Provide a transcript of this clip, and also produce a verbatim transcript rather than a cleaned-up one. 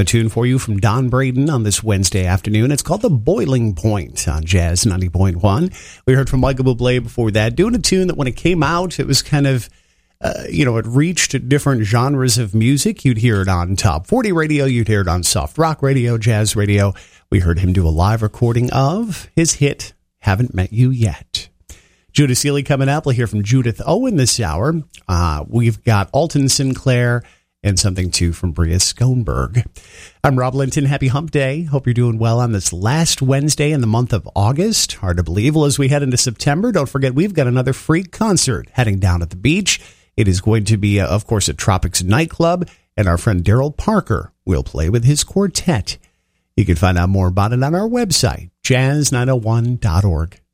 A tune for you from Don Braden on this Wednesday afternoon. It's called The Boiling Point on Jazz ninety point one. We heard from Michael Bublé before that, doing a tune that when it came out, it was kind of, uh, you know, it reached different genres of music. You'd hear it on Top forty radio, you'd hear it on soft rock radio, jazz radio. We heard him do a live recording of his hit, Haven't Met You Yet. Judah Seeley coming up. We'll hear from Judith Owen this hour. Uh, we've got Alton Sinclair and something, too, from Bria Schoenberg. I'm Rob Linton. Happy Hump Day. Hope you're doing well on this last Wednesday in the month of August. Hard to believe. Well, as we head into September, don't forget we've got another free concert heading down at the beach. It is going to be, uh, of course, at Tropics Nightclub, and our friend Daryl Parker will play with his quartet. You can find out more about it on our website, jazz nine oh one dot org.